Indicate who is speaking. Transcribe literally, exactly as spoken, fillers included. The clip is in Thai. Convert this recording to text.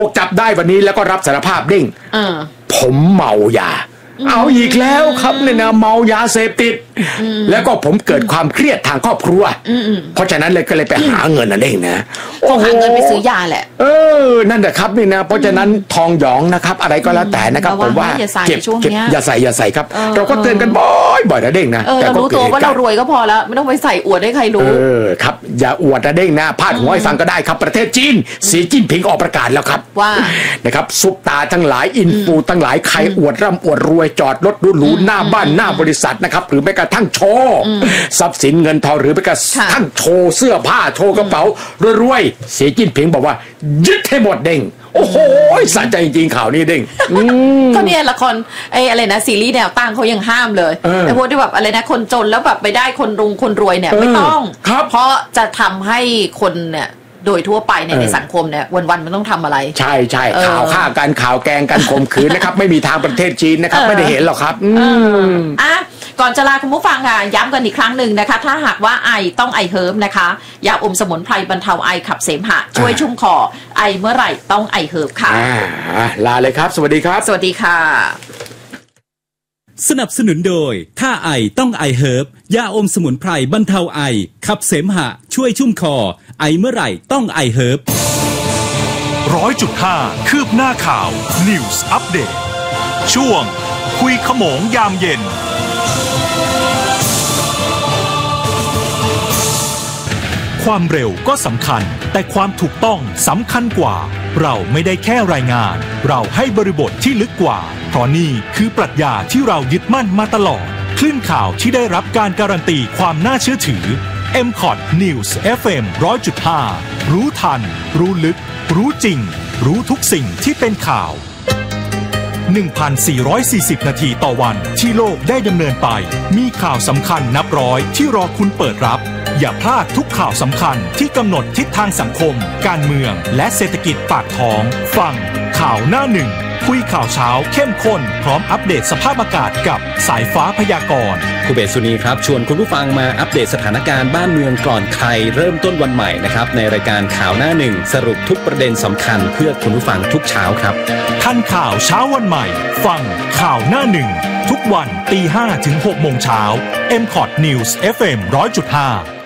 Speaker 1: จับได้วันนี้แล้วก็รับสารภาพเด้งผมเมายาเอาอีกแล้วครับเนี่ยนะเมายาเสพติดแล้วก็ผมเกิดความเครียดทางครอบครัวเพราะฉะนั้นเลยก็เลยไปหาเงินนั่นเองนะ
Speaker 2: โอ้หาเงินไปซื้อยาแหละ
Speaker 1: เออนั่นแหละครับนี่นะเพราะฉะนั้นทองหยองนะครับอะไรก็แล้วแต่นะครับผมว่าเก็บเก็บอย่าใส่อย่าใส่ครับเราก็เตือนกันบ่อยบ่อยนะเด้งนะ
Speaker 2: แต่รู้ตัวว่าเรารวยก็พอแล้วไม่ต้องไปใส่อวดให้ใครรู้
Speaker 1: เออครับอย่าอวดนะเด้งนะพาดหัวให้ฟังก็ได้ครับประเทศจีนสีจิ้นผิงออกประกาศแล้วครับ
Speaker 2: ว่า
Speaker 1: นะครับซุปตาทั้งหลายอินฟูทั้งหลายใครอวดร่ำอวดรวยจอดรถหรูๆหน้าบ้านหน้าบริษัทนะครับหรือแม้กระทั่งโชว์ทรัพย์สินเงินทองหรือแม้กระทั่งโชว์เสื้อผ้าโชว์กระเป๋ารวยๆสีจิ้นผิงบอกว่ายึดให้หมดเด้งโอ้โหสะใจจริงข่าวนี้เด้ง
Speaker 2: ก็เนี่ยละครไอ้อะไรนะซีรีส์แนวตั้งเขายังห้ามเลยไอ้พวกที่แบบอะไรนะคนจนแล้วแบบไปได้คนรุงคนรวยเนี่ยไม่ต้องเพราะจะทำให้คนเนี่ยโดยทั่วไปในในสังคมเนี่ยวันๆมันต้องทำอะไร
Speaker 1: ใช่ใช่ข่าวฆ่ากันข่าวแกงกันข่มขืนนะครับไม่มีทางประเทศจีนนะครับไม่ได้เห็นหรอกครับ
Speaker 2: อ่ะก่อนจะลาคุณผู้ฟังค่ะย้ำกันอีกครั้งหนึ่งนะคะถ้าหากว่าไอต้องไอเฮิร์บนะคะยาอมสมุนไพรบรรเทาไอขับเสมหะช่วยชุ่มคอไอเมื่อไหร่ต้องไอเฮิร์บค่ะ
Speaker 1: ลาเลยครับสวัสดีครับ
Speaker 2: สวัสดีค่ะ
Speaker 3: สนับสนุนโดยถ้าไอต้องไอเฮิร์บยาอมสมุนไพรบรรเทาไอขับเสมหะช่วยชุ่มคอไอเมื่อไหร่ต้องไอเฮิร์บ
Speaker 4: ร้อยจุดห้าคืบหน้าข่าว News Update ช่วงคุยขโมงยามเย็นความเร็วก็สำคัญแต่ความถูกต้องสำคัญกว่าเราไม่ได้แค่รายงานเราให้บริบทที่ลึกกว่าเพราะนี่คือปรัชญาที่เรายึดมั่นมาตลอดคลื่นข่าวที่ได้รับการการันตีความน่าเชื่อถือ เอ็ม คอท News เอฟ เอ็ม หนึ่งร้อยจุดห้า รู้ทันรู้ลึกรู้จริงรู้ทุกสิ่งที่เป็นข่าว หนึ่งพันสี่ร้อยสี่สิบ นาทีต่อวันที่โลกได้ดำเนินไปมีข่าวสำคัญนับร้อยที่รอคุณเปิดรับอย่าพลาดทุกข่าวสำคัญที่กำหนดทิศทางสังคมการเมืองและเศรษฐกิจปากท้องฟังข่าวหน้าหนึ่งคุยข่าวเช้าเข้มข้นพร้อมอัปเดตสภาพอากาศกับสายฟ้าพยากรณ์
Speaker 3: คุณเบสสุนีครับชวนคุณผู้ฟังมาอัปเดตสถานการณ์บ้านเมืองก่อนใครเริ่มต้นวันใหม่นะครับในรายการข่าวหน้าหนึ่งสรุปทุกประเด็นสำคัญเพื่อคุณผู้ฟังทุกเช้าครับ
Speaker 4: ทันข่าวเช้าวันใหม่ฟังข่าวหน้าหนึ่งทุกวันตีห้าถึงหกโมงเช้า เอ็ม คอท News เอฟ เอ็ม หนึ่งร้อยจุดห้า